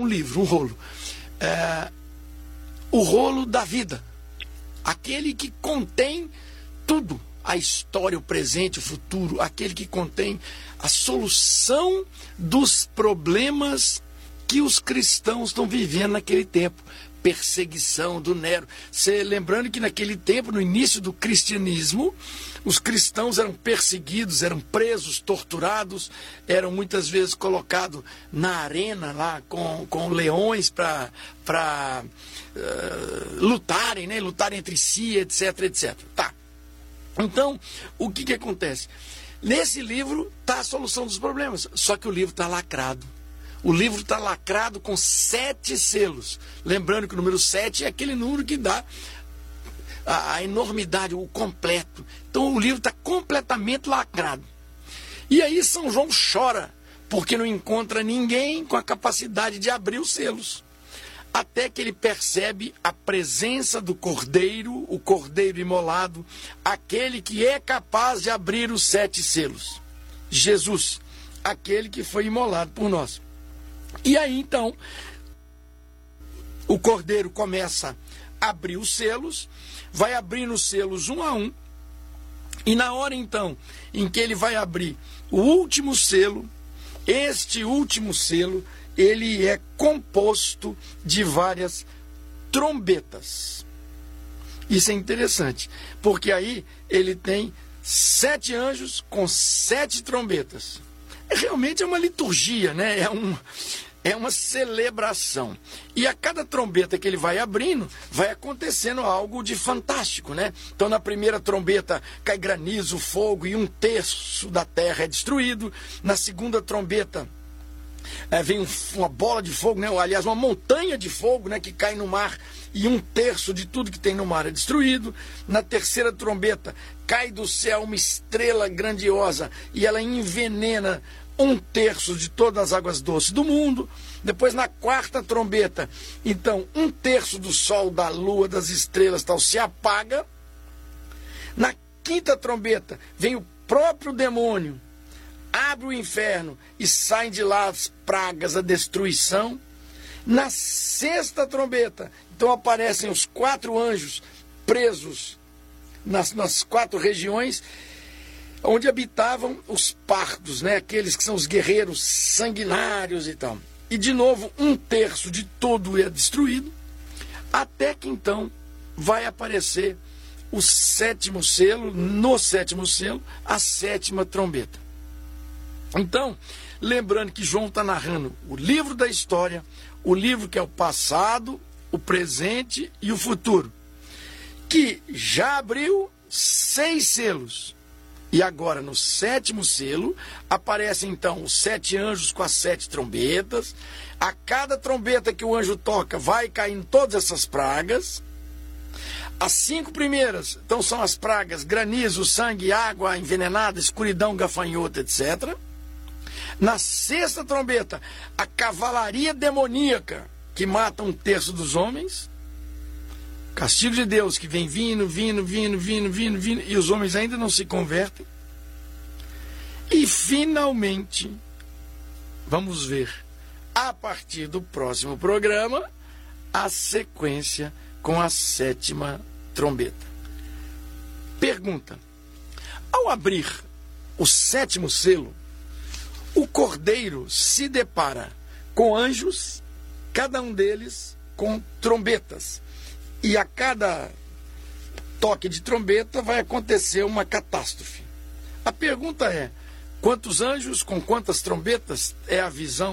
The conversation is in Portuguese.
um livro, um rolo. O rolo da vida. Aquele que contém tudo. A história, o presente, o futuro. Aquele que contém a solução dos problemas que os cristãos estão vivendo naquele tempo. Perseguição do Nero. Lembrando que naquele tempo, no início do cristianismo, os cristãos eram perseguidos, eram presos, torturados, eram muitas vezes colocados na arena lá com leões para lutarem, né? Lutarem entre si, etc, etc. Tá. Então, o que acontece? Nesse livro está a solução dos problemas, só que o livro está lacrado. O livro está lacrado com 7 selos. Lembrando que o número 7 é aquele número que dá a enormidade, o completo. Então o livro está completamente lacrado. E aí São João chora, porque não encontra ninguém com a capacidade de abrir os selos. Até que ele percebe a presença do Cordeiro, o Cordeiro imolado, aquele que é capaz de abrir os 7 selos. Jesus, aquele que foi imolado por nós. E aí então, o Cordeiro começa a abrir os selos, vai abrindo os selos um a um, e na hora então em que ele vai abrir o último selo, este último selo, ele é composto de várias trombetas. Isso é interessante, porque aí ele tem 7 anjos com 7 trombetas. Realmente é uma liturgia, né? É uma celebração. E a cada trombeta que ele vai abrindo, vai acontecendo algo de fantástico, né? Então, na primeira trombeta cai granizo, fogo, e 1/3 da terra é destruído. Na segunda trombeta vem uma bola de fogo, né? Aliás, uma montanha de fogo, né? Que cai no mar, e 1/3 de tudo que tem no mar é destruído. Na terceira trombeta cai do céu uma estrela grandiosa e ela envenena 1/3 de todas as águas doces do mundo. Depois, na quarta trombeta, então 1/3 do sol, da lua, das estrelas tal se apaga. Na quinta trombeta vem o próprio demônio, abre o inferno e saem de lá as pragas, a destruição. Na sexta trombeta, então aparecem os 4 anjos presos nas 4 regiões onde habitavam os pardos, né? Aqueles que são os guerreiros sanguinários e tal. E de novo, 1/3 de todo é destruído, até que então vai aparecer o 7º selo, no 7º selo, a 7ª trombeta. Então, lembrando que João está narrando o livro da história, o livro que é o passado, o presente e o futuro, que já abriu 6 selos. E agora, no 7º selo, aparecem então os 7 anjos com as 7 trombetas. A cada trombeta que o anjo toca, vai caindo todas essas pragas. As 5 primeiras, então, são as pragas: granizo, sangue, água envenenada, escuridão, gafanhoto, etc. Na 6ª trombeta, a cavalaria demoníaca, que mata 1/3 dos homens. Castigo de Deus que vem vindo, e os homens ainda não se convertem. E finalmente, vamos ver, a partir do próximo programa, a sequência com a 7ª trombeta. Pergunta: ao abrir o 7º selo, o Cordeiro se depara com anjos, cada um deles com trombetas. E a cada toque de trombeta vai acontecer uma catástrofe. A pergunta é: quantos anjos com quantas trombetas? É a visão